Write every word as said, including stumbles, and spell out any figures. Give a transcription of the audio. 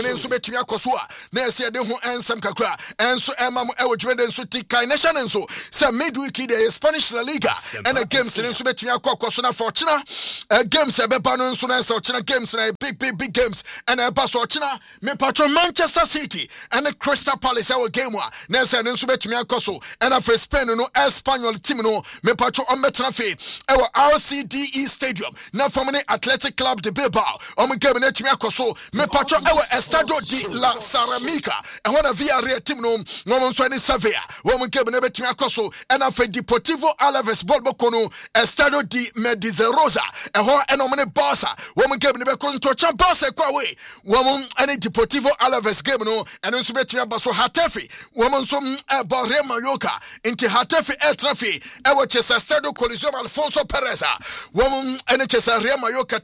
nso betumi akoso a na ese de ho ensem kakra enso ema mo ewo dwende nso tikai nation nso se midweek the Spanish La Liga and the games nso betumi akoso na for china games ebeba no nso na se china games na big big big games and eba so china me patron Manchester City and the Crystal Palace our game wa na se nso betumi akoso and for Spain no Espanyol team no me patron on betra fe ewo R C D E Stadium na family Athletic Club de Bilbao on game na betumi akoso me patron ewo Estadio de la Ceramica and what a Villarreal team no no so any Sevilla woman game na betumi akoso and for Deportivo Alaves Bolbocono Estadio de Medizerosa and ho and on Barca woman game na be control Barca kwa we woman any Deportivo Alaves game no and nso betumi abaso Hatafe woman so e ba Real Mallorca into Hatafe air traffic e wo Estadio Coliseo Alfonso Perez woman any Real Mallorca